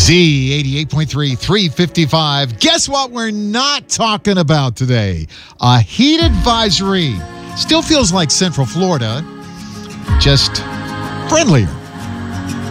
Z88.3, 355. Guess what we're not talking about today? A heat advisory. Still feels like Central Florida, just friendlier.